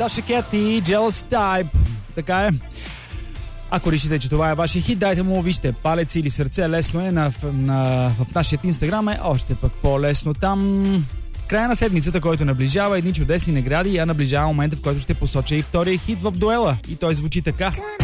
Доша Кет и Jealous Type. Така е. Ако решите, че това е вашия хит, дайте му, вижте, палец или сърце, лесно е в нашия инстаграм е още пък по-лесно. Там края на седмицата, който наближава едни чудесни награди, а наближава момента, в който ще посоча и втория хит в дуела. И той звучи така.